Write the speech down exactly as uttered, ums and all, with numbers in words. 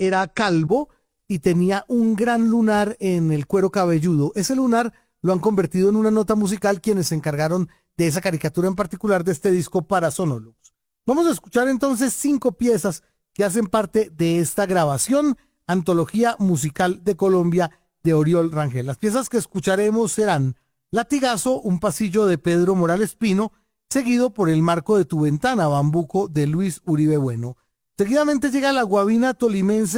era calvo y tenía un gran lunar en el cuero cabelludo. Ese lunar lo han convertido en una nota musical quienes se encargaron de esa caricatura en particular de este disco para Sonolux. Vamos a escuchar entonces cinco piezas que hacen parte de esta grabación, Antología Musical de Colombia de Oriol Rangel. Las piezas que escucharemos serán Latigazo, un pasillo de Pedro Morales Pino, seguido por El marco de tu ventana, Bambuco de Luis Uribe Bueno. Seguidamente llega La Guabina Tolimense